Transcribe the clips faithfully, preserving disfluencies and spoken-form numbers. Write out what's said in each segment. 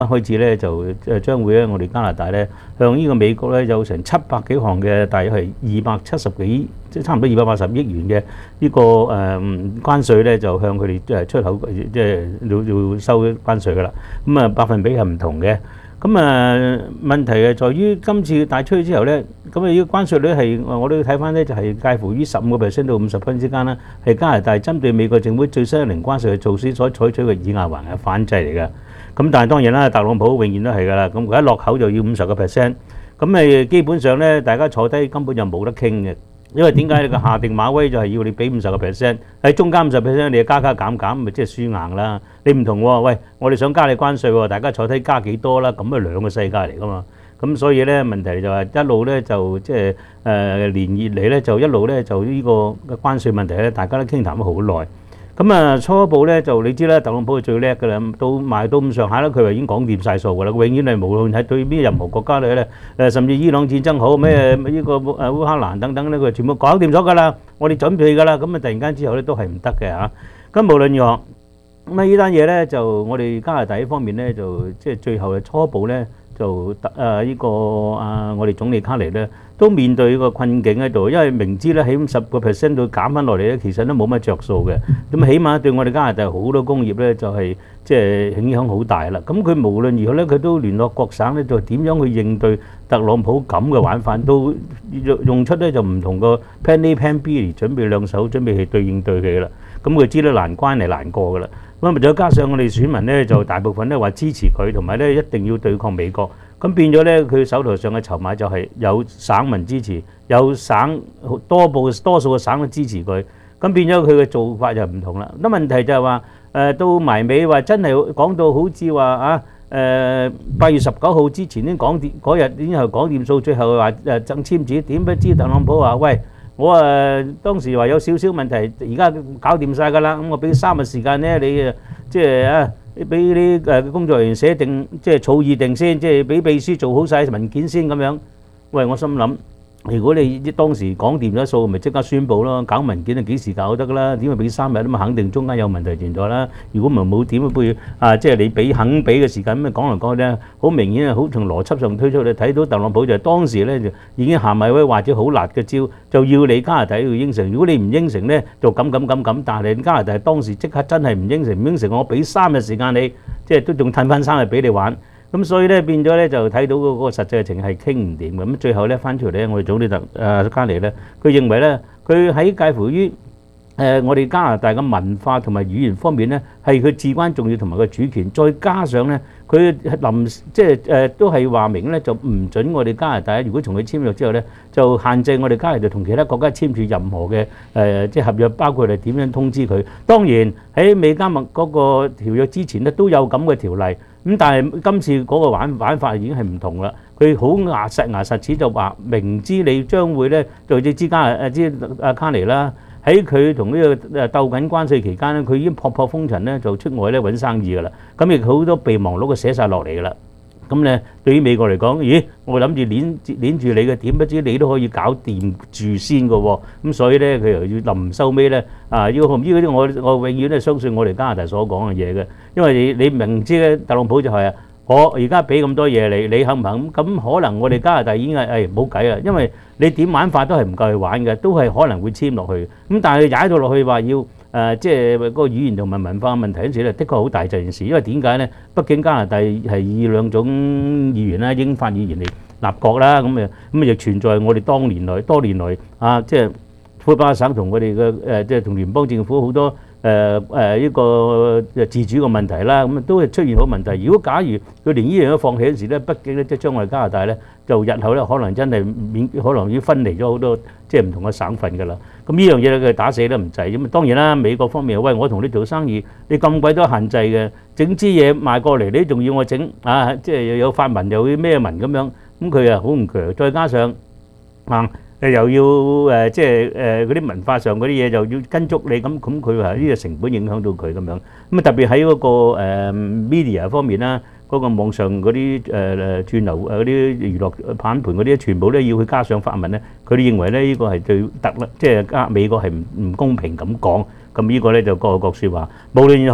開始咧就誒將會咧，我哋加拿大咧向呢個美國咧有成七百幾項嘅，大約係二百七十幾，即係差唔多二百八十億元嘅呢個誒關稅咧，就向佢哋誒出口即係要要收關稅噶啦。咁啊百分比係唔同嘅。咁啊問題係在於今次帶出去之後咧，咁啊呢個關稅率係我都要睇翻咧，就係介乎於十五個 percent 到五十 percent 之間啦，係加拿大針對美國政府最新一輪關稅嘅措施所採取嘅以牙還牙嘅反制嚟嘅。咁但係當然啦，特朗普永遠都係㗎啦。咁佢一落口就要五十個 percent， 咁誒基本上咧，大家坐低根本就冇得傾嘅。因為點解你個下定馬威就係要你俾五十個 percent， 喺中間五十 percent 你加加減減，咪即係輸硬啦。你唔同喎，喂，我哋想加你關稅喎，大家坐低加幾多啦？咁啊兩個世界嚟㗎嘛。咁所以咧問題就係一路咧就即係誒連月嚟咧就一路咧就呢個關稅問題咧，大家都傾談咗好耐。咁啊初步咧就你知啦，特朗普係最叻㗎啦，到賣到咁上下啦，佢話已經講掂曬數㗎啦，永遠係無論係對邊任何國家咧，誒甚至伊朗戰爭好咩呢個誒烏克蘭等等咧，佢全部講掂咗㗎啦，我哋準備㗎啦，咁啊突然間之後咧都係唔得嘅嚇。咁無論如何，咁啊呢單嘢咧就我哋加拿大呢方面咧就即係最後嘅初步咧就誒呢個啊我哋總理卡尼咧。都面對個困境喺度，因為明知咧喺五十個 percent 到減翻落嚟咧，其實都冇乜着數嘅。咁起碼對我哋加拿大好多工業咧，就係即係影響好大啦。咁佢無論如何咧，佢都聯絡各省咧，就點樣去應對特朗普咁嘅玩法，都用出咧就唔同個 Plan A、Plan B 嚟準備兩手準備去對應對佢啦。咁佢知道難關係難過噶啦。咁再加上我哋選民咧，就大部分咧話支持佢，同埋咧一定要對抗美國。咁變咗咧，佢手頭上嘅籌碼就係有省民支持，有省多部多數嘅省都支持佢。咁變咗佢嘅做法就唔同啦。咁問題就係話誒到埋尾話真係講到好似話啊誒八月十九號之前先講掂嗰日，然後講掂數，最後話誒贈簽紙，點不知特朗普話喂，我誒當時話有少少問題，而家搞掂曬㗎啦。咁我俾三日時間咧，你誒即係啊。俾啲誒工作人員寫定，即係草擬定先，即係俾秘書做好曬文件先咁樣。喂，我心諗，如果你當時講掂咗數，咪即刻宣佈咯。搞文件啊幾時搞得㗎啦？點會俾三日啊嘛？肯定中間有問題存在啦。如果唔係冇點會啊？即係你俾肯俾嘅時間咁啊講嚟講去咧，好明顯啊，好從邏輯上推出，你睇到特朗普就係當時咧就已經下埋威或者好辣嘅招，就要你加拿大要應承。如果你唔應承咧，就咁咁咁咁。但係加拿大當時即刻真係唔應承，唔應承我俾三日時間你，即係都仲褪翻三日俾你玩。咁所以咧變咗咧就睇到嗰個實際嘅情係傾唔掂嘅。咁最後咧翻出嚟咧，我哋總理特誒加尼咧，佢認為咧，佢喺介乎於誒我哋加拿大嘅文化同埋語言方面咧，係佢至關重要同埋個主權。再加上咧，佢臨即係誒都係話明咧，就唔準我哋加拿大，如果同佢簽約之後咧，就限制我哋加拿大同其他國家簽署任何嘅誒即係合約，包括係點樣通知佢。當然喺美加墨嗰個條約之前咧，都有咁嘅條例。咁但係今次嗰個玩玩法已經係唔同啦，佢好牙實牙實齒就話明知你將會咧，就似之加誒之阿卡尼啦，喺佢同呢個誒鬥緊關稅期間咧，佢已經撲撲風塵咧，就出外咧揾生意㗎啦。咁亦好多備忘錄佢寫曬落嚟㗎啦。咁咧對於美國嚟講，咦？我諗住鏈鏈住你嘅，點不知你都可以搞掂住先㗎喎。咁所以咧，佢又要臨收尾咧啊，要唔知嗰啲我我永遠都係相信我哋加拿大所講嘅嘢嘅，因為你你明知咧，特朗普就係啊，我而家俾咁多嘢你，你肯唔肯？咁可能我哋加拿大已經係誒冇計啦，因為你點玩法都係唔夠佢玩嘅，都係可能會簽落去。咁但係踩到落去話要。誒、呃、即係嗰個語言同埋文化問題嗰陣時咧，的確好大件事。因為點解咧？畢竟加拿大係以兩種語言啦，英法語言嚟立國啦，咁誒咁亦存在我哋當年來多年來啊，即係魁北克省同我哋嘅誒，即係同聯邦政府好多誒誒呢個自主嘅問題啦，咁都係出現好問題。如果假如佢連呢樣都放棄嗰時咧，畢竟咧即係將我哋加拿大咧，就日後咧可能真係免可能已經分離咗好多即係唔同嘅省份㗎啦。咁呢樣嘢咧佢打死都唔制。咁當然啦，美國方面喂，我同你做生意，你咁鬼多限制嘅，整支嘢賣過嚟，你仲要我整啊？即係又有法文又要咩文咁樣，咁佢啊好唔強。再加上啊〜誒又要誒即係誒嗰啲文化上嗰啲嘢又要跟足你咁，咁佢話呢個成本影響到佢咁樣。咁啊特別喺嗰個誒 media 方面啦，嗰個網上嗰啲誒誒串流誒嗰啲娛樂版盤嗰啲，全部都要去加上法文咧。佢哋認為咧呢個係對特啦，即係加美國係唔唔公平咁講。咁呢個咧就各有各説話。無論如何，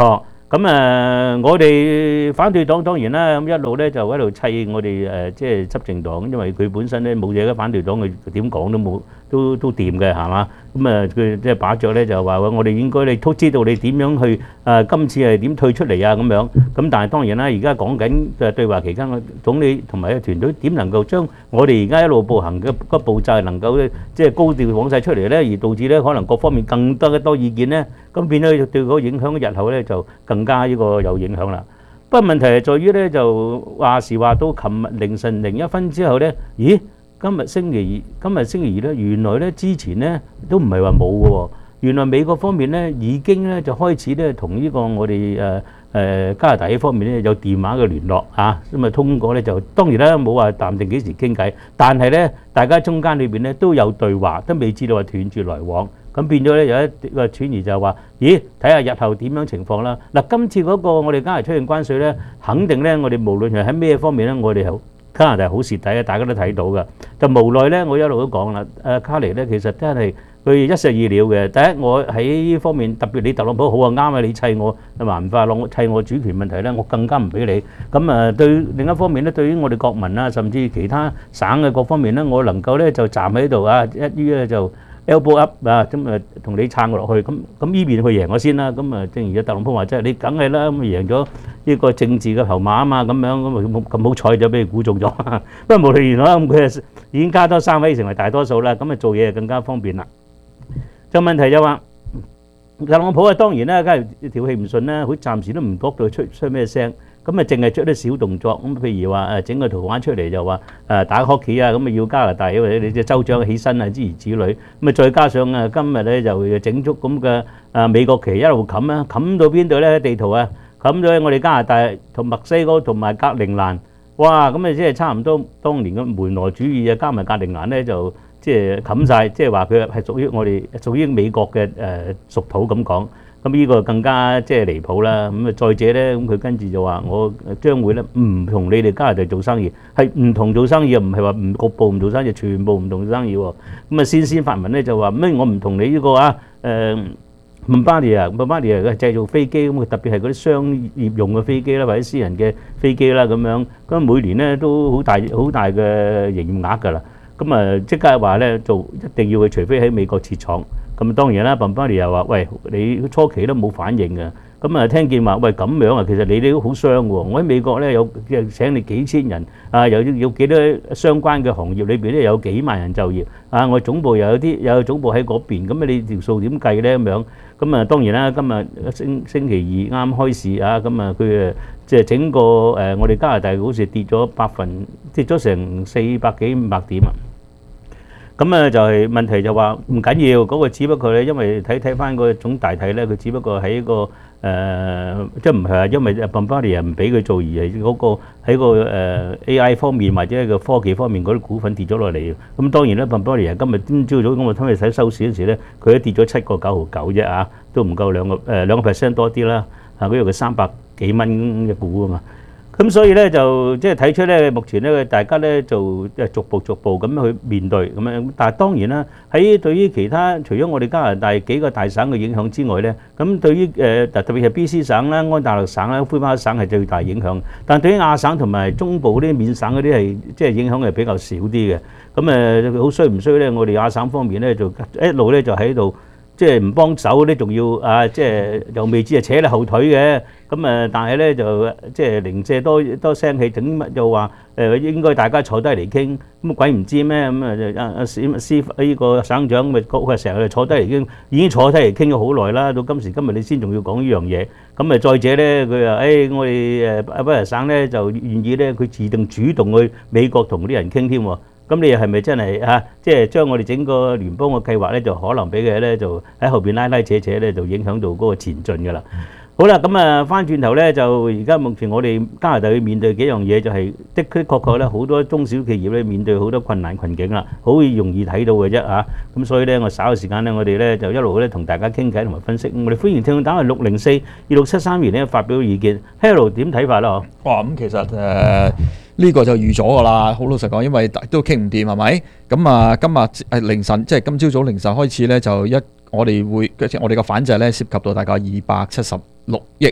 咁誒，我哋反對黨當然啦，咁一路咧就喺度砌我哋誒，即係執政黨，因為佢本身咧冇嘢嘅反對黨，佢點講都冇，都都掂嘅係嘛？咁啊，佢即係把著咧就話我哋應該你都知道你點樣去誒，今次係點退出嚟啊咁樣。咁但係當然啦，而家講緊嘅對話期間，個總理同埋個團隊點能夠將我哋而家一路步行嘅個步驟能夠即係高調講曬出嚟咧，而導致咧可能各方面更多多意見咧，咁變咗對嗰個影響日後咧就更加呢個有影響啦。不過問題係在於咧，就話時話到琴日凌晨零一分之後咧，咦？今日星期二，今日星期二咧，原來咧之前咧都唔係話冇嘅喎。原來美國方面咧已經咧就開始咧同呢個我哋誒誒加拿大呢方面咧有電話嘅聯絡嚇，咁啊通過咧就當然啦冇話暫定幾時傾偈，但係咧大家中間裏邊咧都有對話，都未知道話斷絕來往。咁變咗咧有一個傳言就係話，咦睇下日後點樣情況啦。嗱，今次嗰個我哋加拿大出現關稅咧，肯定咧我哋無論係喺咩方面咧，我哋係加拿大好蝕底嘅，大家都睇到㗎。就無奈咧，我一路都講啦，誒卡尼咧其實真係佢一石二鳥嘅。第一，我喺呢方面特別你特朗普好啊，啱啊，你砌我文化攞砌我主權問題咧，我更加唔俾你。咁啊對另一方面咧，對於我哋國民啊，甚至其他省嘅各方面咧，我能夠咧就站喺度啊，一於咧就 elbow up 啊，咁啊同你撐我落去，咁咁呢邊去贏我先啦。咁啊，正如特朗普話齋，你梗係啦，咁贏咗呢個政治嘅籌碼啊嘛，咁樣咁咁好彩就俾佢估中咗。不過無論如何，咁佢已經加多三位成為大多數啦，咁啊做嘢就更加方便啦。就問題就話特朗普啊，當然啦，梗係條氣唔順啦，佢暫時都唔覺到出出咩聲。咁啊，淨係出啲小動作，咁譬如話誒整個圖畫出嚟就話誒打 hockey 啊，咁啊要加拿大，因為你隻州長起身啊，諸如此類。咁啊再加上啊，今日咧就整足咁嘅啊美國旗一路冚啊，冚到邊度咧？地圖啊，冚咗喺我哋加拿大同墨西哥同埋格陵蘭。哇！咁啊即係差唔多當年嘅門羅主義啊，加埋格陵蘭咧就即係冚曬，即係話佢係屬於我哋屬於美國嘅誒屬土咁講。咁呢個更加即係離譜啦！咁啊，再者咧，咁佢跟住就話：我將會咧唔同你哋加拿大做生意，係唔同做生意啊，唔係話唔局部唔做生意，全部唔同做生意喎。咁啊，先先發文咧就話咩？我唔同你呢個啊誒 Bombardier 啊 Bombardier 嘅製造飛機，咁特別係嗰啲商業用嘅飛機啦，或者私人嘅飛機啦咁樣，咁每年咧都好大好大嘅營業額㗎啦。咁啊，即刻話咧做一定要去，除非喺美國設廠。咁當然啦 Bombardier 又話：喂，你初期都冇反應嘅。咁啊，聽見話喂咁樣啊，其實你哋都好傷喎。我喺美國咧有請你幾千人啊，有有幾多相關嘅行業裏邊咧有幾萬人就業啊。我總部又有啲有總部喺嗰邊，咁啊你條數點計咧咁樣？咁啊當然啦，今日星星期二啱開市啊，咁啊佢誒即係整個誒我哋加拿大好似跌咗百分跌咗成四百幾五百點啊。咁啊就係問題就話唔緊要，嗰個只不過咧，因為睇睇翻個總大體咧，佢只不過喺個誒，即係唔係話因為 Bombardier 唔俾佢做，而係嗰個喺個誒 A I 方面或者係個科技方面嗰啲股份跌咗落嚟。咁當然啦 Bombardier 今日今朝早咁我聽日睇收市嗰時咧，佢都跌咗七個九毫九啫啊，都唔夠兩個誒兩個 percent 多啲啦。啊，嗰度佢三百幾蚊一股啊嘛。咁所以咧就即係睇出咧，目前咧大家咧就即係逐步逐步咁樣去面對咁樣。但係當然啦，喺對於其他除咗我哋加拿大幾個大省嘅影響之外咧，咁對於誒特別係 B C 省啦、安大略省啦、魁北克省係最大影響。但係對於亞省同埋中部嗰啲緬省嗰啲係即係影響係比較少啲嘅。咁誒好衰唔衰咧？我哋亞省方面咧就一路咧就喺度。即係唔幫手咧，仲要啊！即係又未知係扯你後腿嘅，咁誒，但係咧就即係零舍多多聲氣，整乜又話誒應該大家坐低嚟傾，咁鬼唔知咩咁啊！阿阿司司呢個省長咪佢成日坐低嚟傾，已經坐低嚟傾咗好耐啦，到今時今日你先仲要講呢樣嘢，咁誒再者咧佢話誒我哋誒阿北省咧就願意咧佢自動主動去美國同啲人傾添喎。咁你又係咪真係嚇？即係將我哋整個聯邦嘅計劃咧，就可能俾佢咧，就喺後邊拉拉扯扯咧，就影響到嗰個前進㗎啦。好啦，咁啊，翻轉頭咧，就而家目前我哋加拿大去面對幾樣嘢，就係的的確確咧，好多中小企業咧面對好多困難困境啦，好容易睇到嘅啫嚇。咁所以咧，我稍後時間咧，我哋咧就一路咧同大家傾偈同埋分析。我哋歡迎聽眾打嚟六零四二六七三二咧發表意見。Hello，點睇法啦？嗬？ 哇！咁其實誒。呢個就預咗㗎啦，好老實講，因為都傾唔掂係咪？咁啊，今日誒凌晨，即係今朝早凌晨開始咧，就一我哋會我哋個反制咧涉及到大概二百七十六億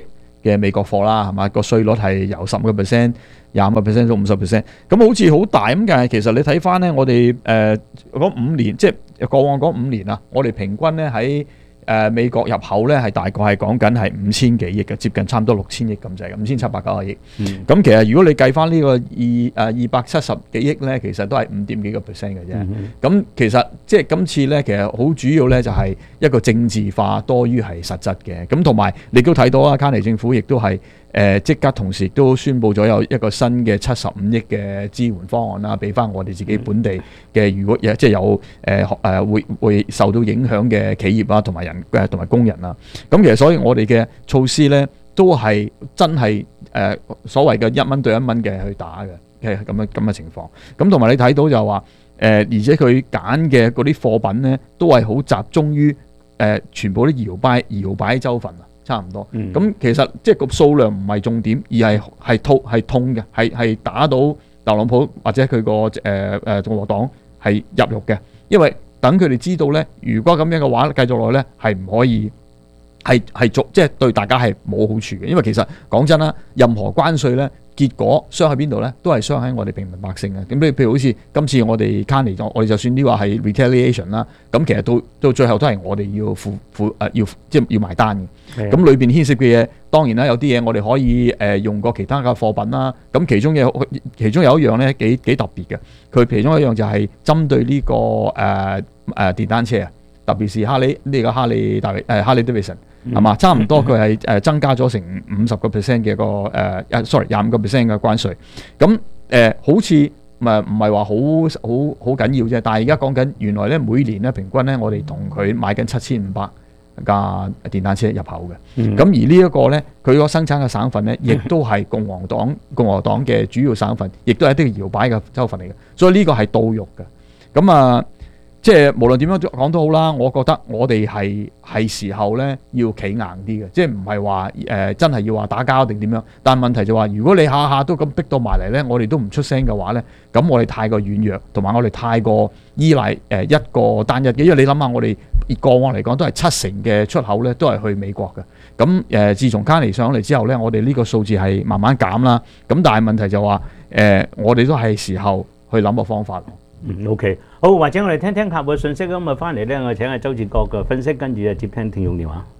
嘅美國貨啦，係嘛，個稅率係由十個 percent、廿五個 percent 到五十 percent，咁好似好大咁，但係其實你睇翻咧，我哋誒嗰五年，即係過往嗰五年啊，我哋平均咧喺誒、呃、美國入口咧係大概係講緊係五千幾億嘅，接近差唔多六千億咁滯嘅，五千七百九十億。咁、嗯、其實如果你計翻呢個二誒二百七十幾億咧，其實都係五點幾個 percent 嘅啫。咁、嗯、其實即係今次咧，其實好主要咧就係一個政治化多於係實質嘅。咁同埋你都睇到啊，卡尼政府亦都係誒即刻同時都宣布咗有一個新嘅七十五億嘅支援方案啦，俾翻我哋自己本地嘅，如果即係有誒誒、呃、會會受到影響嘅企業啊，同埋人。誒同埋工人啊，咁其實所以我哋嘅措施咧都係真係誒、呃、所謂嘅一蚊對一蚊嘅去打嘅，係咁樣咁嘅情況。咁同埋你睇到就話誒、呃，而且佢揀嘅嗰啲貨品咧都係好集中於誒、呃、全部啲搖擺搖擺州份啊，差唔多。咁、嗯、其實即係個數量唔係重點，而係係痛係痛嘅，係係打到特朗普或者佢個誒誒共和黨係入肉嘅，因為等佢哋知道咧，如果咁樣嘅話，繼續落去咧係唔可以，係係做即係對大家係冇好處嘅。因為其實講真啦，任何關稅咧，結果傷喺邊度咧，都係傷喺我哋平民百姓嘅。咁譬如譬如好似今次我哋 Carney， 我哋就算呢話係 retaliation 啦，咁其實到到最後都係我哋要付付誒、呃、要即係要埋單嘅。咁裏邊牽涉嘅嘢，當然啦，有啲嘢我哋可以誒、呃、用過其他嘅貨品啦。咁其中有其中有一樣咧幾幾特別嘅，佢其中一樣就係針對呢、這個誒誒、呃呃、電單車啊，特別是哈利呢、這個哈利大誒哈利 Davidson 係嘛，差唔多佢係誒增加咗成五十個 percent 嘅個誒誒，sorry 廿五個 percent 嘅關稅。咁誒、呃、好似唔係唔係話好好好緊要啫，但係而家講緊原來咧每年咧平均咧我哋同佢買緊七千五百架電單車入口嘅。咁、嗯、而呢一個咧佢個生產嘅省份咧，亦都係共和黨共和黨嘅主要省份，亦都係一啲搖擺嘅州份嚟嘅，所以呢個係到肉嘅。咁啊。即係無論點樣講都好啦，我覺得我哋係係時候咧要企硬啲嘅，即係唔係話誒真係要話打交定點樣？但係問題就話，如果你下下都咁逼到埋嚟咧，我哋都唔出聲嘅話咧，咁我哋太過軟弱，同埋我哋太過依賴誒一個單一嘅，因為你諗下，我哋過往嚟講都係七成嘅出口咧都係去美國嘅。咁誒、呃，自從卡尼上嚟之後咧，我哋呢個數字係慢慢減啦。咁但係問題就話誒、呃，我哋都係時候去諗個方法。 嗯 ，OK， 好，或者我哋聽聽客戶嘅信息咁啊，翻嚟咧，我請阿周志國嘅分析，跟住就接聽聽眾電話。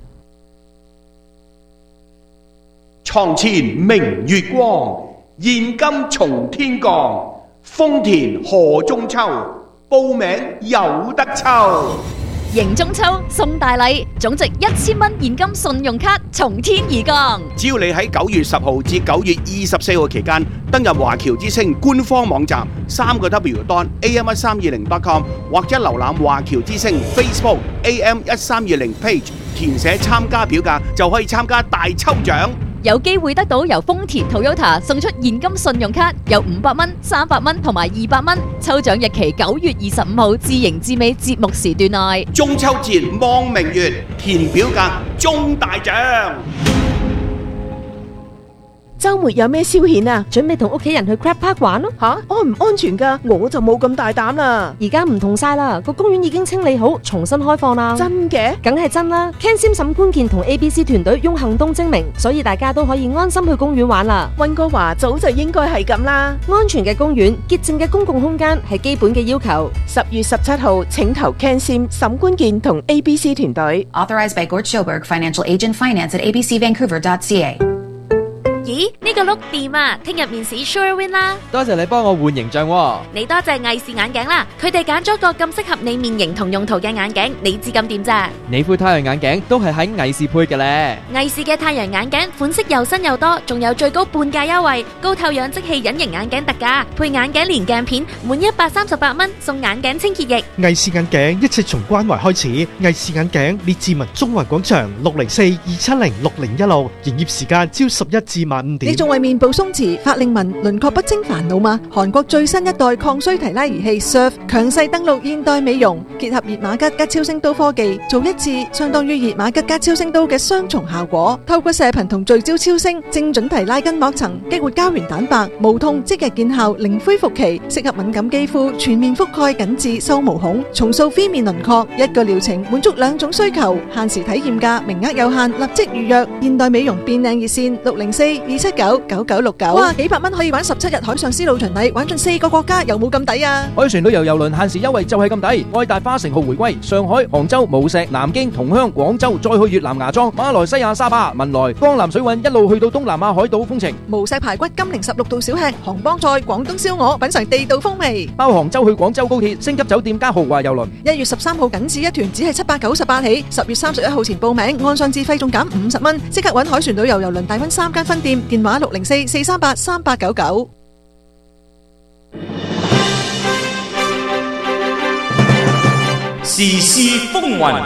床前明月光，現金從天降，豐田賀中秋，報名有得抽。 迎中秋送大禮，總值一千蚊現金信用卡從天而降。 只要你喺九月十號至九月二十四號期間登入華僑之星官方網站三個 W dot A M 一三二零 dot com 或者瀏覽華僑之星 Facebook A M 一三二零 page， 填寫參加表格就可以參加大抽獎。 有機會得到由豐田 Toyota 送出現金信用卡，有五百蚊、三百蚊同埋二百蚊。抽獎日期九月二十五號至迎至尾節目時段內。 中秋節望明月，填表格中大獎。 週末有咩消遣啊？ 準備同屋企人去 Crab Park 玩咯。 吓，安唔安全㗎？我就冇咁大膽啦。 而家唔同晒啦，個公園已經清理好，重新開放啦。 真嘅？ 梗係真啦。Ken Sim 沈官健同 A B C 團隊用行動證明，所以大家都可以安心去公園玩啦。 溫哥華早就應該係咁啦。 安全嘅公園、潔淨嘅公共空間係基本嘅要求。 十月十七號請投 Ken Sim 沈官健同 A B C 團隊。 Authorized by Gord Schoberg, Financial Agent, Finance at A B C Vancouver dot C A。 咦，呢個碌掂啊！聽日面試 Sure Win 啦！ 多謝你幫我換形象喎。 你多謝藝視眼鏡啦，佢哋揀咗個咁適合你面型同用途嘅眼鏡，你知咁掂咋？ 你副太陽眼鏡都係喺藝視配嘅咧。 藝視嘅太陽眼鏡款式又新又多，仲有最高半價優惠，高透氧即棄隱形眼鏡特價，配眼鏡連鏡片，滿一百三十八蚊送眼鏡清潔液。 藝視眼鏡一切從關懷開始，藝視眼鏡列治文中環廣場六零四二七零六零一六，營業時間朝十一至晚晚五點。 你仲為面部鬆弛、法令紋、輪廓不清煩惱嗎？韓國最新一代抗衰提拉儀器 S U R F 強勢登陸現代美容，結合熱瑪吉加超聲刀科技，做一次相當於熱瑪吉加超聲刀嘅雙重效果。透過射頻同聚焦超聲，精準提拉筋膜層，激活膠原蛋白，無痛即日見效，零恢復期，適合敏感肌膚，全面覆蓋緊致收毛孔，重塑phía面輪廓。一個療程滿足兩種需求，限時體驗價，名額有限，立即預約。現代美容變靚熱線六零四二七九九九六九。哇，幾百蚊可以玩十七日海上絲路巡禮，玩盡四個國家，有冇咁抵啊？ 海船旅遊郵輪限時優惠就係咁抵，愛大花城號回歸，上海、杭州、無錫、南京、同鄉、廣州，再去越南芽莊、馬來西亞沙巴、文萊、江南水韻，一路去到東南亞海島風情。 無錫排骨、金陵十六道小吃、杭幫菜、廣東燒鵝，品嚐地道風味。 包杭州去廣州高鐵、星級酒店加豪華郵輪。 一月十三號僅止一團，只係七百九十八起。十月三十一號前報名，按上自費仲減五十蚊。即刻揾海船旅遊郵輪大溫三間分店，電話六零四四三八三八九九。 時事風雲，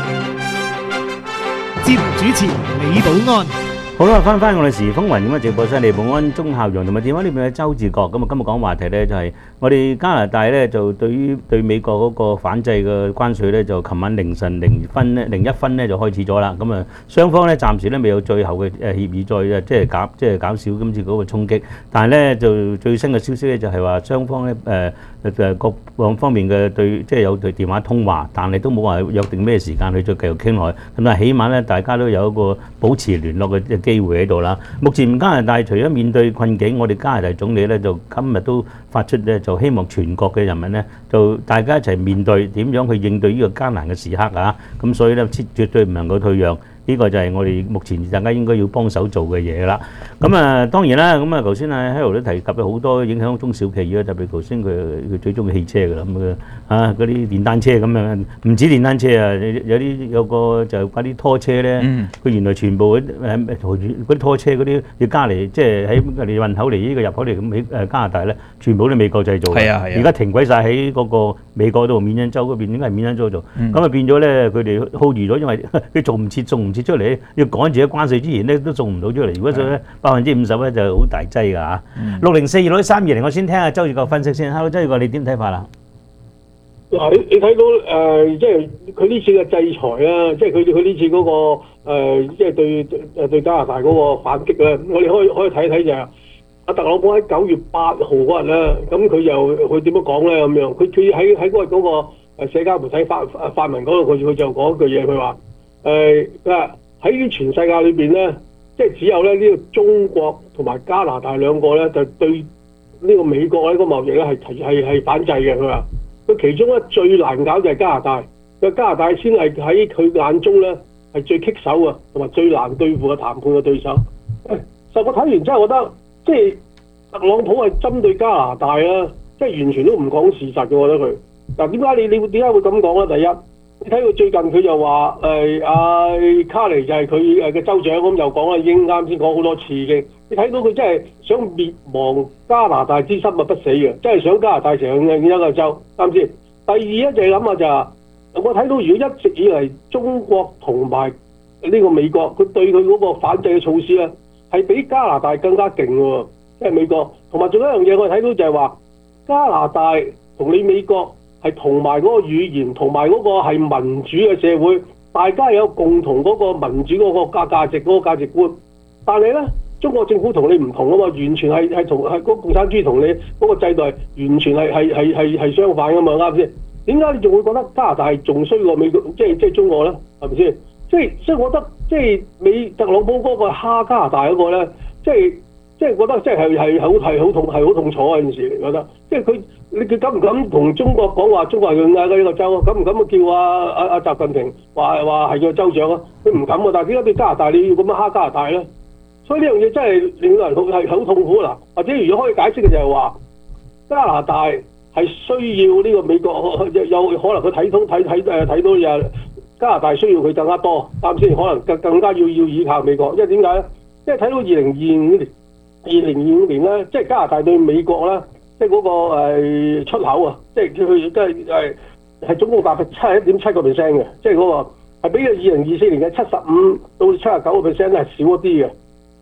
節目主持李寶安。 好啦，翻返我哋時風雲咁嘅直播室，李寶安、鐘孝陽同埋電話呢邊嘅周志國。咁啊，今日講話題咧就係我哋加拿大咧就對於對美國嗰個反制嘅關稅咧，就琴晚凌晨零分咧零一分咧就開始咗啦。咁啊，雙方咧暫時咧未有最後嘅誒協議再即係減即係減少今次嗰個衝擊。但係咧就最新嘅消息咧就係話雙方咧誒誒各兩方面嘅對即係有對電話通話，但係都冇話約定咩時間去再繼續傾落去。咁但係起碼咧大家都有一個保持聯絡嘅機會喺度啦。目前加拿大除咗面對困境，我哋加拿大總理咧就今日都發出咧，就希望全國嘅人民咧就大家一齊面對點樣去應對呢個艱難嘅時刻啊！咁所以咧絕對唔能夠退讓。呢個就係我哋目前大家應該要幫手做嘅嘢啦。咁啊當然啦，咁啊頭先啊 Harold 都提及咗好多影響中小企業，特別頭先佢佢最中意汽車㗎啦，咁嘅啊嗰啲電單車咁樣，唔止電單車啊，有啲有個就嗰啲拖車咧，佢、嗯、原來全部嗰誒嗰啲拖車嗰啲要加嚟，即係喺我哋運口嚟呢個入口嚟咁喺誒加拿大咧，全部都美國製造。係啊係啊！而家停鬼晒喺嗰個美國度緬因州嗰邊，點解係緬因州做？咁啊、嗯、變咗咧，佢哋 hold 住咗，因為佢做唔切，送唔切出嚟，要趕住喺關稅之前咧都送唔到出嚟。如果所以咧百分之五十咧就好大劑㗎嚇。六零四二六三二零，我先聽下周志國分析先。Hello， 周志國你點睇法啦？ 嗱，你你睇到誒、呃，即係佢呢次嘅制裁啦，即係佢佢呢次嗰、那個、呃、即係對誒對加拿大嗰個反擊咧，我哋可以可以睇睇就係阿特朗普喺九月八號嗰日咧，咁佢又佢點樣講咧咁樣？佢佢喺喺嗰日嗰個社交媒體發發文嗰度，佢佢就講一句嘢，佢話誒啊喺全世界裏邊咧，即係只有咧呢、這個中國同埋加拿大兩個咧，就對呢個美國呢個貿易咧係係係反制嘅。佢話佢其中咧最難搞就係加拿大，佢加拿大先係喺佢眼中咧係最棘手啊，同埋最難對付嘅談判嘅對手。誒，實我睇完之後覺得，即係特朗普係針對加拿大啦，即係完全都唔講事實嘅。我覺得佢嗱，點解你你點解會咁講咧？第一，你睇到最近佢就話誒阿卡尼就係佢誒嘅州長咁又講啦，已經啱先講好多次嘅。你睇到佢真係想滅亡加拿大之心啊不死嘅，真係想加拿大成個一個州，啱先？第二咧就係諗下就係，我睇到如果一直以嚟中國同埋呢個美國，佢對佢嗰個反制嘅措施咧，係比加拿大更加勁喎，即係美國。同埋仲有一樣嘢，我睇到就係話加拿大同你美國係同埋嗰個語言，同埋嗰個係民主嘅社會，大家有共同嗰個民主嗰個價價值嗰個價值觀。但係咧，中國政府同你唔同啊嘛，完全係係同係嗰個共產主義同你嗰個制度係完全係係係係係相反噶嘛，啱先？點解你仲會覺得加拿大係仲衰過美國，即係即係中國咧？係咪先？即係所以，我覺得即係美特朗普嗰個蝦加拿大嗰個咧，即係即係覺得即係係係好係好痛係好痛楚啊！件事嚟覺得，即係佢你佢敢唔敢同中國講話中國係佢嗌嘅呢個州？敢唔敢叫阿阿阿習近平話話係個州長啊？佢唔敢啊！但係點解對加拿大你要咁樣蝦加拿大咧？所以呢樣嘢真係令到人好係好痛苦啦。或者如果可以解釋嘅就係話加拿大係需要呢個美國有有可能佢睇通睇睇誒睇到又加拿大需要佢更加多，啱先？可能更更加要要依靠美國，因為點解咧？因為睇到二零二五年二零二五年咧，即係加拿大對美國咧，即係嗰個誒出口啊，即係佢即係誒係總共達到七十一點七個 percent 嘅，即係嗰個係比佢二零二四年嘅七十五到七十九個 percent 係少一啲嘅。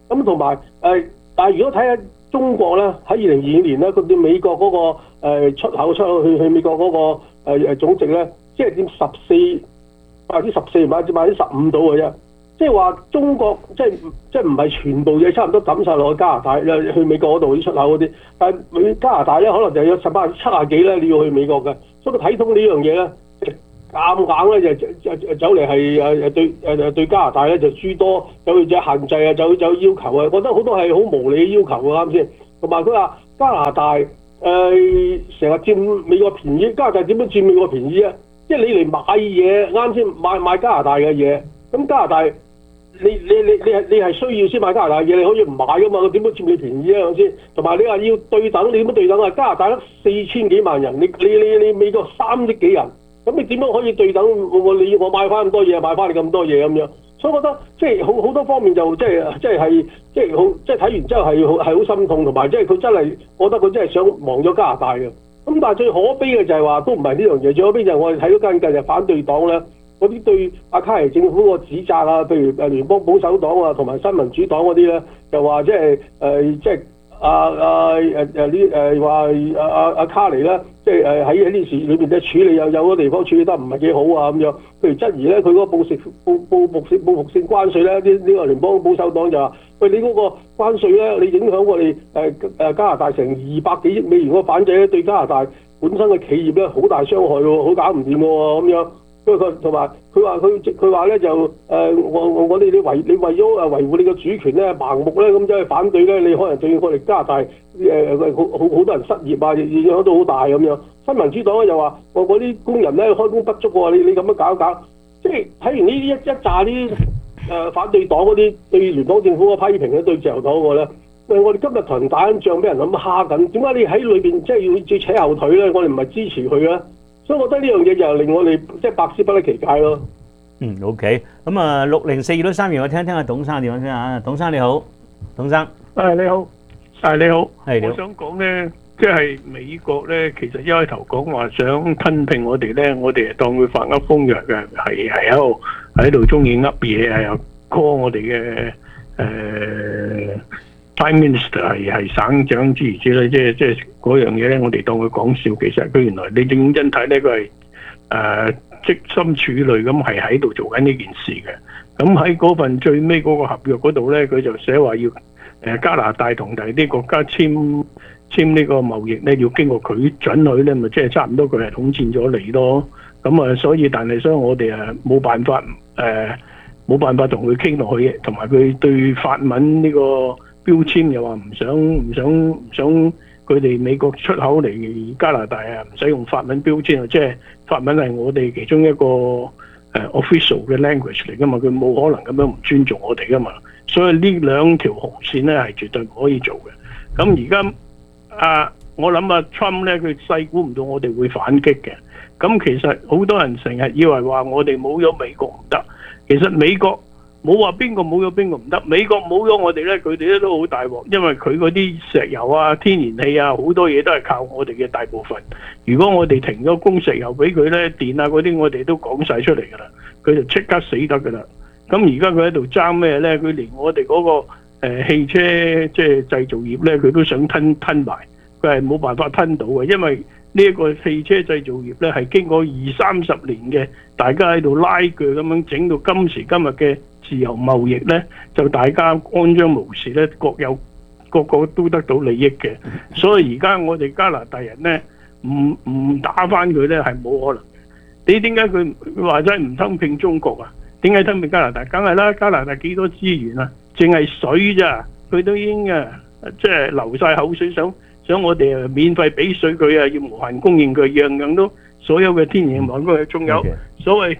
咁同埋誒，但係如果睇下中國咧，喺二零二五年咧，佢對美國嗰、個、呃、出口出口去去美國嗰、個誒、呃、總值咧，即係佔十四百分之十四，或者百分之十五到嘅啫。即係話中國即係即係唔係全部嘢差唔多抌晒落去加拿大，去美國嗰度啲出口嗰啲，但係佢加拿大咧可能就有十百分之七十幾咧，你要去美國嘅，所以佢睇通呢樣嘢咧，夾硬咧就就就走嚟係誒誒對誒對加拿大咧就諸多有有限制啊，有有要求啊，覺得好多係好無理嘅要求啊，啱先？同埋佢話加拿大誒成日佔美國便宜，加拿大點樣佔美國便宜啊？即係你嚟買嘢啱先買買加拿大嘅嘢，咁加拿大。你你你你係你係需要先買加拿大嘢，你可以唔買噶嘛？佢點樣佔你便宜啊？先，同埋你話要對等，你點樣對等啊？加拿大得四千幾萬人，你你你你美國三億幾人，咁你點樣可以對等？我你我買翻咁多嘢，買翻你咁多嘢咁樣，所以我覺得即係好好多方面就即係即係係即係好即係睇完之後係好係好心痛，同埋即係佢真係，我覺得佢真係想亡咗加拿大嘅。咁但係最可悲嘅就係話都唔係呢樣嘢，最可悲就係我哋睇到近近日反對黨咧。嗰啲對阿卡尼政府個指責啊，譬如誒聯邦保守黨啊，同埋新民主黨嗰啲咧，就話即係誒即係阿阿誒誒呢誒話阿阿阿卡尼咧，即係誒喺喺呢事裏邊嘅處理有有個地方處理得唔係幾好啊咁樣。譬如質疑咧，佢嗰個報食報報報報復性關稅咧，呢呢個聯邦保守黨就話：喂，你嗰個關稅咧，你影響我哋誒誒加拿大成二百幾億美元嗰個反制咧，對加拿大本身嘅企業咧好大傷害喎，好搞唔掂喎咁樣。因為佢同埋佢話佢佢話咧就誒、呃、我我我哋你為你為咗誒維護你嘅主權咧盲目咧咁走去反對咧，你可能對我哋加拿大誒誒好好好多人失業啊，影響到好大咁樣。新民主黨咧又話我嗰啲工人咧開工不足喎，你你咁樣搞一搞，即係睇完呢啲一一紮啲誒反對黨嗰啲對聯邦政府嘅批評咧，對自由黨嗰個咧，喂我哋今日同人打緊仗，俾人咁蝦緊，點解你喺裏邊即係要要扯後腿咧？我哋唔係支持佢啊！所以我覺得呢樣嘢就令我哋即係百思不得其解咯。 嗯 ，OK，咁啊六零四二都三元，我聽聽阿董生電話先啊。董生你好，董生。 誒你好，誒你好， 係你好。 我想講咧，即係美國咧，其實一開頭講話想吞併我哋咧，我哋係當佢發噏風藥嘅，係係喺度喺度中意噏嘢啊，又 call 我哋嘅誒。Prime Minister 係係省長之類之類，即係即係嗰樣嘢咧，我哋當佢講笑，其實佢原來你認真睇咧，佢係誒即心處理咁係喺度做緊呢件事嘅。咁喺嗰份最尾嗰個合約嗰度咧，佢就寫話要誒加拿大同第啲國家簽簽呢個貿易咧，要經過佢准許咧，咪即係差唔多佢係統戰咗你咯。咁啊，所以但係所以我哋誒冇辦法誒冇辦法同佢傾落去嘅，同埋佢對法文呢個標籤又話唔想唔想唔想佢哋美國出口嚟加拿大啊，唔使用法文標籤啊，即係法文係我哋其中一個誒 official 嘅 language 嚟噶嘛，佢冇可能咁樣唔尊重我哋噶嘛，所以呢兩條紅線咧係絕對唔可以做嘅。咁而家啊，我諗啊 Trump 咧，佢細估唔到我哋會反擊嘅。咁其實好多人成日以為話我哋冇咗美國唔得，其實美國冇話邊個冇咗邊個唔得，美國冇咗我哋咧，佢哋咧都好大鑊，因為佢嗰啲石油啊、天然氣啊，好多嘢都係靠我哋嘅大部分。如果我哋停咗供石油俾佢咧，電啊嗰啲我哋都講晒出嚟㗎啦，佢就即刻死得㗎啦。咁而家佢喺度爭咩咧？佢連我哋嗰、嗰個、呃、汽車即係製造業咧，佢都想吞吞埋，佢係冇辦法吞到嘅，因為呢一個汽車製造業咧係經過二三十年嘅大家喺度拉鋸咁樣整到今時今日嘅自由貿易咧，就大家安張無事咧，各有個個都得到利益嘅。所以而家我哋加拿大人咧，唔唔打翻佢咧係冇可能嘅。你點解佢話真係唔吞併中國啊？點解吞併加拿大？梗係啦，加拿大幾多資源啊？淨係水咋，佢都已經啊，即係流晒口水想。想我哋啊免費俾水佢啊，要無限供應佢，樣樣都所有嘅天然氣佢，仲有所謂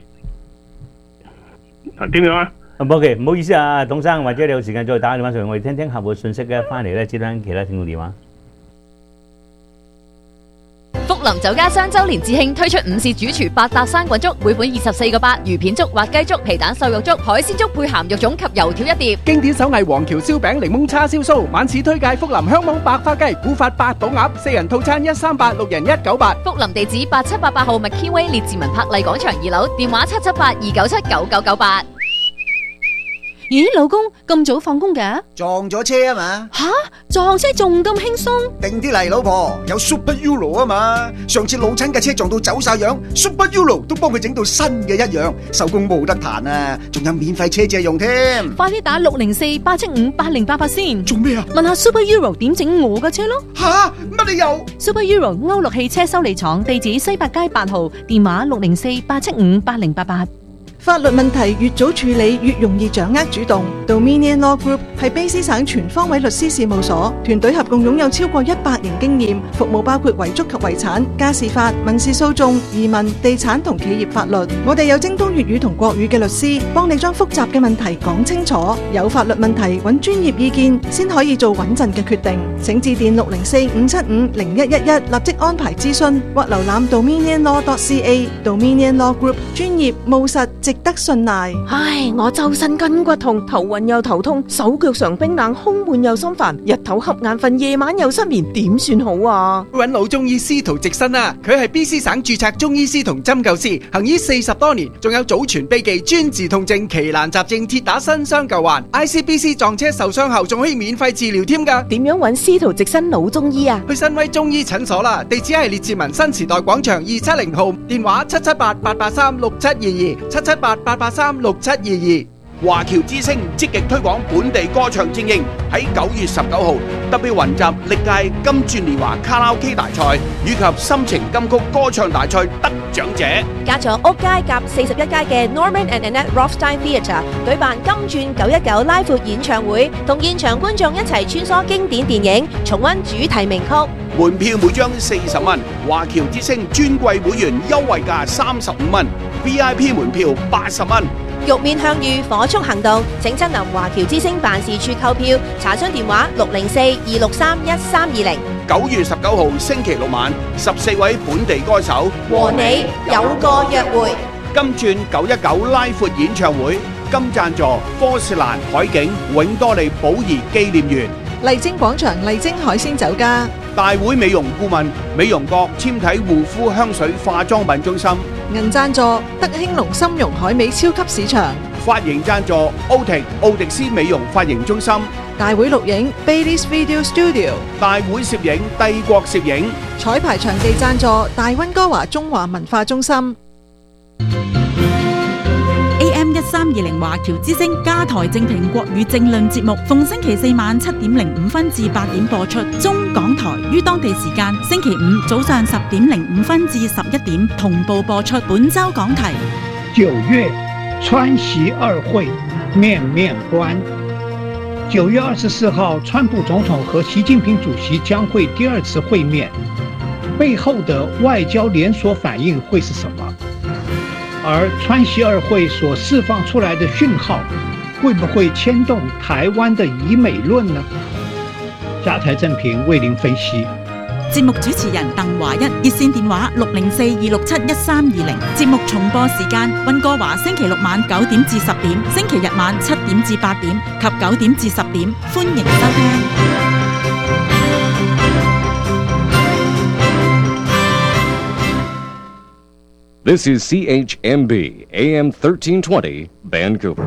點樣啊？ 唔 OK， 唔好意思啊，董生，或者你有時間再打電話上嚟，我哋聽聽客戶信息咧，翻嚟咧接聽其他聽眾電話。 福林酒家雙周年致慶推出午市主廚八搭生滾粥，每款二十四個八，魚片粥、滑雞粥、皮蛋瘦肉粥、海鮮粥配鹹肉粽及油條一碟。 經典手藝黃橋燒餅、檸檬叉燒酥，晚市推介福林香網白花雞、古法八寶鴨，四人套餐一三八，六人一九八。 福林地址八七八八號 McKinway 列治文柏麗廣場二樓，電話七七八二九七九九九八。 咦，老公咁早放工嘅？ 撞咗車啊嘛！ 吓，撞車仲咁輕鬆？ 定啲嚟，老婆，有 Super Euro 啊嘛！上次老親嘅車撞到走晒樣 ，Super Euro 都幫佢整到新嘅一樣，手工冇得彈啊！仲有免費車借用添。 快啲打六零四八七五八零八八先。 做咩啊？ 問下 Super Euro 點整我嘅車咯。 吓，乜理由 ？Super Euro 歐陸汽車修理廠，地址西八街八號，電話六零四八七五八零八八。 法律問題越早處理越容易掌握主動。Dominion Law Group 係卑詩省全方位律師事務所，團隊合共擁有超過一百年經驗，服務包括遺囑及遺產、家事法、民事訴訟、移民、地產同企業法律。我哋有精通粵語同國語嘅律師，幫你將複雜嘅問題講清楚。有法律問題揾專業意見，先可以做穩陣嘅決定。請致電六零四五七五零一一一，立即安排諮詢，或瀏覽 dominion law dot c a。Dominion Law Group 專業務實，值得信賴。 唉，我周身筋骨痛，頭暈又頭痛，手腳常冰冷，胸悶又心煩，日頭瞌眼瞓，夜晚又失眠，點算好啊？ 揾老中醫司徒直新啊，佢係 B C 省註冊中醫師同針灸師，行醫四十多年，仲有祖傳秘技專治痛症、奇難雜症，鐵打新傷舊患。I C B C 撞車受傷後仲可以免費治療添㗎。 點樣揾司徒直新老中醫啊？ 去新威中醫診所啦，地址係列治文新時代廣場二七零號，電話七七八八八三六七二二，七七八八八三六七二二。 華僑之聲積極推廣本地歌唱精英，喺九月十九號特別雲集歷屆金鑽年華卡拉 OK 大賽以及心情金曲歌唱大賽得獎者。 加咗屋街夾四十一街嘅 Norman and Annette Rothstein Theatre 舉辦金鑽九一九拉闊演唱會，同現場觀眾一齊穿梭經典電影，重溫主題名曲。 門票每張四十蚊，華僑之聲尊貴會員優惠價三十五蚊 ，V I P 門票八十蚊。 玉面向遇火速行動，請親臨華僑之聲辦事處購票，查詢電話六零四二六三一三二零。 九月十九號星期六晚，十四位本地歌手和你有個約會。 金鑽九一九拉闊演唱會，金贊助科士蘭海景永多利寶儀紀念園。 麗晶廣場麗晶海鮮酒家。 大會美容顧問美容閣纖體護膚香水化妝品中心。 銀贊助德興隆參茸海味超級市場。 髮型贊助奧迪奧迪斯美容髮型中心。 大會錄影 Baileys Video Studio。 大會攝影帝國攝影。 彩排場地贊助大溫哥華中華文化中心。 A M 一三二零華僑之聲加台正評國語政論節目，逢星期四晚七點零五分至八點播出。中港台於當地時間星期五早上十點零五分至十一點同步播出。本周講題： 九月川習二會面面觀。九月二十四號，川普總統和習近平主席將會第二次會面，背後的外交連鎖反應會是什麼？而川習二會所釋放出來的訊號，會不會牽動台灣的以美論呢？加台正評為您分析。 節目主持人鄧華一，熱線電話六零四二六七一三二零。節目重播時間：溫哥華星期六晚九點至十點，星期日晚七點至八點及九點至十點。歡迎收聽。 This is C H M B A M thirteen twenty Vancouver。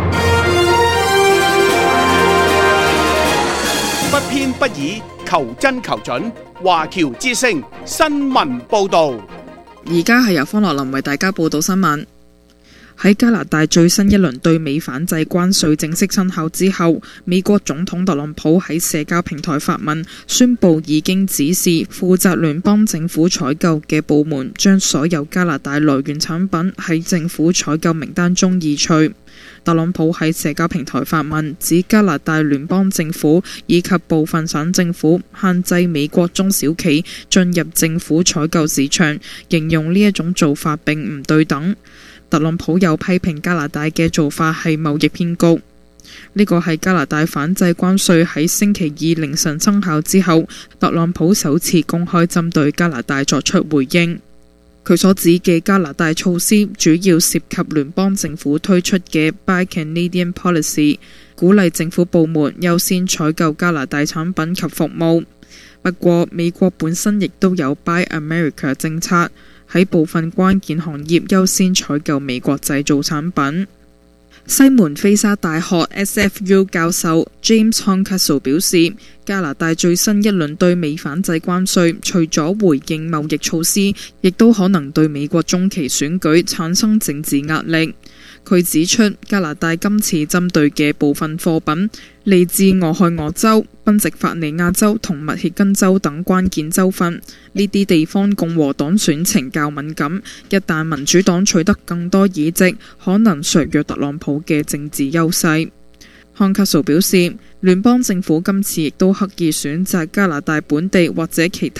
不偏不倚，求真求準。華僑之聲新聞報導。 而家係由方樂林為大家報道新聞。喺加拿大最新一輪對美反制關稅正式生效之後，美國總統特朗普喺社交平台發文，宣布已經指示負責聯邦政府採購嘅部門將所有加拿大來源產品喺政府採購名單中移除。特朗普喺社交平台發文，指加拿大聯邦政府以及部分省政府限制美國中小企進入政府採購市場，形容呢一種做法並唔對等。特朗普又批評加拿大嘅做法係貿易騙局。呢個係加拿大反制關稅喺星期二凌晨生效之後，特朗普首次公開針對加拿大作出回應。佢所指嘅加拿大措施主要涉及聯邦政府推出嘅 Buy Canadian Policy， 鼓勵政府部門優先採購加拿大產品及服務。不過美國本身亦都有 Buy America 政策，喺部分關鍵行業優先採購美國製造產品。 西門菲沙大學 S F U 教授 James Horncastle 表示，加拿大最新一輪對美反制關稅，除咗回應貿易措施，亦都可能對美國中期選舉產生政治壓力。佢指出，加拿大今次針對嘅部分貨品嚟自俄亥俄州、賓夕法尼亞州同密歇根州等關鍵州份，呢啲地方共和黨選情較敏感，一旦民主黨取得更多議席，可能削弱特朗普嘅政治優勢。漢卡蘇表示，聯邦政府今次亦都刻意選擇加拿大本地或者其他